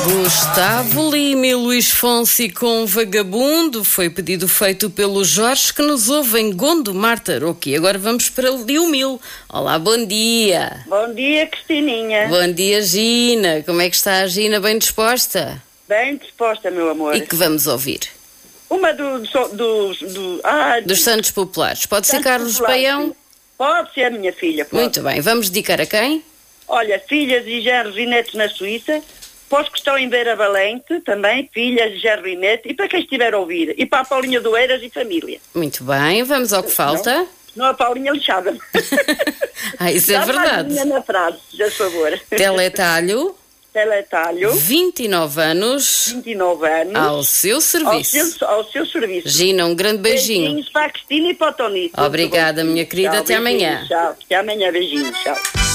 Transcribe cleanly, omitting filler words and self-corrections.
Gustavo Lima e Luís Fonsi com Vagabundo foi pedido feito pelo Jorge que nos ouve em Gondomar, Tarouque. Agora vamos para Liumil. Olá, bom dia. Bom dia, Cristininha. Bom dia, Gina. Como é que está a Gina? Bem disposta? Bem disposta, meu amor. E que vamos ouvir? Uma dos Santos Populares. Pode ser Santos Carlos Populares, Paião? sim. Pode ser a minha filha, pode. Muito bem. Vamos dedicar a quem? Olha, filhas e genros e netos na Suíça, para os que estão em Beira Valente, também, filhas, genro e neto, e para quem estiver a ouvir, e para a Paulinha Doeiras e família. Muito bem. Vamos ao que falta. Não a Paulinha lixada. Isso é verdade. Dá na frase, já por favor. Teletalho. Teletalho. 29 anos. 29 anos. Ao seu serviço. Ao seu serviço. Gina, um grande beijinho. Beijinhos para a Cristina e para o Tony. Obrigada, minha querida. Tchau, até amanhã. Tchau. Até amanhã. Beijinhos. Tchau.